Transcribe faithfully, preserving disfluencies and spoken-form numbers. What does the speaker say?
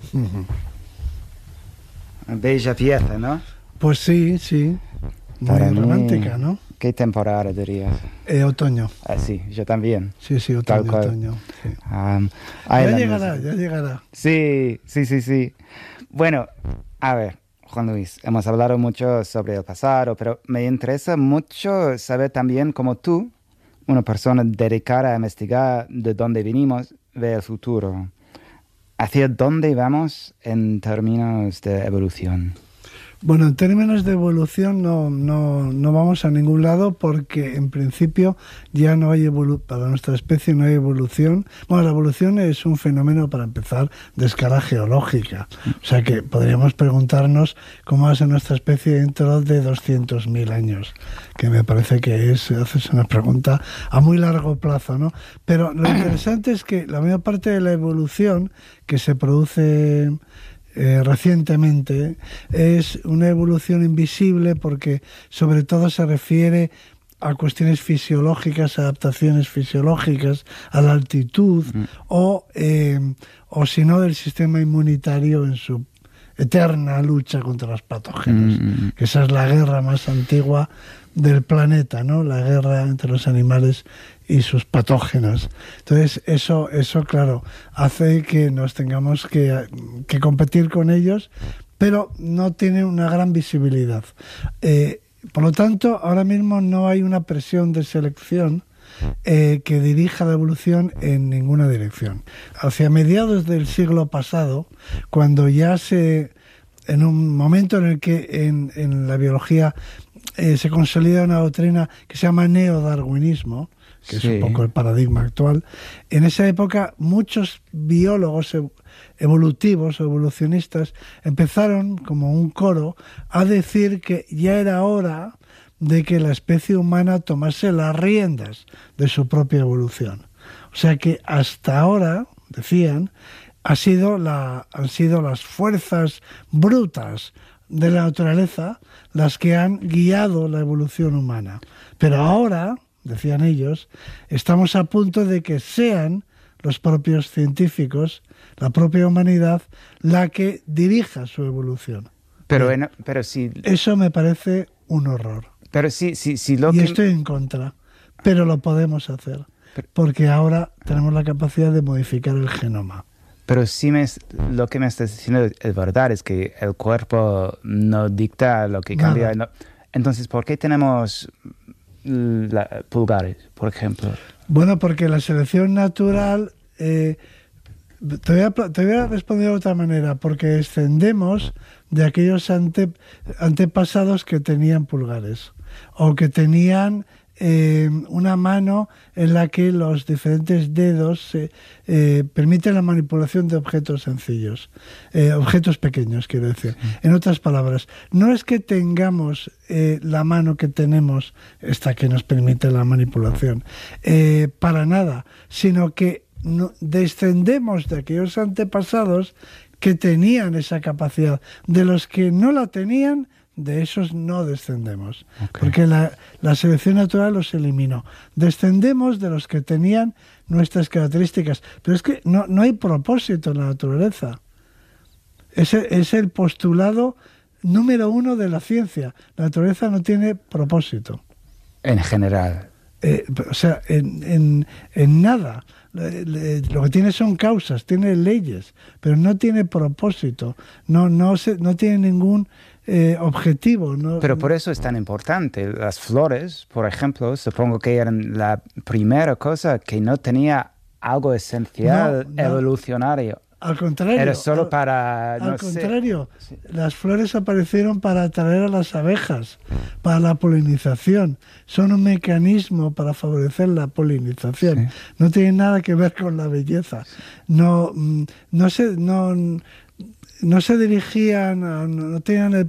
Uh-huh. Bella pieza, ¿no? Pues sí, sí. Muy Para romántica, mí, ¿no? ¿Qué temporada dirías? Eh, otoño. Ah, sí, yo también. Sí, sí, Tal otoño, cual. otoño. Sí. Um, Ya Island llegará, Music. ya llegará. Sí, sí, sí, sí. Bueno, a ver, Juan Luis, hemos hablado mucho sobre el pasado, pero me interesa mucho saber también cómo tú, una persona dedicada a investigar de dónde venimos, ve el futuro. ¿Hacia dónde vamos en términos de evolución? Bueno, en términos de evolución no, no, no vamos a ningún lado porque en principio ya no hay evolución, para nuestra especie no hay evolución. Bueno, la evolución es un fenómeno, para empezar, de escala geológica. O sea que podríamos preguntarnos cómo va a ser nuestra especie dentro de doscientos mil años, que me parece que es, haces una pregunta a muy largo plazo, ¿no? Pero lo interesante es que la mayor parte de la evolución que se produce Eh, recientemente es una evolución invisible porque sobre todo se refiere a cuestiones fisiológicas, adaptaciones fisiológicas, a la altitud mm. o, eh, o si no del sistema inmunitario en su eterna lucha contra los patógenos, mm. que esa es la guerra más antigua del planeta, ¿no? La guerra entre los animales y sus patógenos. Entonces, eso, eso claro, hace que nos tengamos que, que competir con ellos, pero no tiene una gran visibilidad. Eh, por lo tanto, ahora mismo no hay una presión de selección eh, que dirija la evolución en ninguna dirección. Hacia mediados del siglo pasado, cuando ya se... en un momento en el que en, en la biología eh, se consolida una doctrina que se llama neodarwinismo, que sí. es un poco el paradigma actual. En esa época muchos biólogos evolutivos o evolucionistas empezaron como un coro a decir que ya era hora de que la especie humana tomase las riendas de su propia evolución. O sea que hasta ahora, decían, ha sido la, han sido las fuerzas brutas de la naturaleza las que han guiado la evolución humana. Pero ahora, decían ellos, estamos a punto de que sean los propios científicos, la propia humanidad, la que dirija su evolución. Pero, en, pero si... Eso me parece un horror. Pero si, si, si lo y que... estoy en contra, pero lo podemos hacer, porque ahora tenemos la capacidad de modificar el genoma. Pero sí me, lo que me estás diciendo es verdad, es que el cuerpo no dicta lo que cambia. No. Entonces, ¿por qué tenemos la, pulgares, por ejemplo? Bueno, porque la selección natural... Eh, te, voy a, te voy a responder de otra manera, porque descendemos de aquellos ante, antepasados que tenían pulgares o que tenían... Eh, una mano en la que los diferentes dedos eh, eh, permiten la manipulación de objetos sencillos, eh, objetos pequeños, quiero decir. Sí. En otras palabras, no es que tengamos eh, la mano que tenemos, esta que nos permite la manipulación, eh, para nada, sino que no, descendemos de aquellos antepasados que tenían esa capacidad, de los que no la tenían. De esos no descendemos, okay. porque la, la selección natural los eliminó. Descendemos de los que tenían nuestras características, pero es que no, no hay propósito en la naturaleza. Ese es el postulado número uno de la ciencia. La naturaleza no tiene propósito. En general. Eh, o sea, en, en, en nada. Lo que tiene son causas, tiene leyes, pero no tiene propósito, no, no, se, no tiene ningún eh, objetivo. No, pero por eso es tan importante. Las flores, por ejemplo, supongo que eran la primera cosa que no tenía algo esencial no, no. evolucionario. Al contrario. Era solo al, para... Al no contrario, sé. Las flores aparecieron para atraer a las abejas, para la polinización. Son un mecanismo para favorecer la polinización. Sí. No tienen nada que ver con la belleza. No, no se, no, no se dirigían, no tenían el